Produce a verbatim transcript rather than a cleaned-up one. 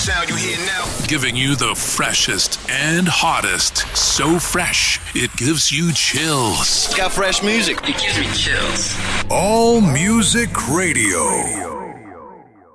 Sound you hear now. Giving you the freshest and hottest. So fresh, it gives you chills. Got fresh music. It gives me chills. All Music Radio.